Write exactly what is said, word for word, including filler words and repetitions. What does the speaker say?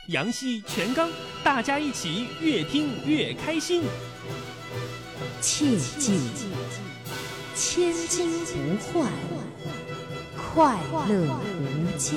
杨希、全刚，大家一起越听越开心。 切记，千金不换，快乐无价。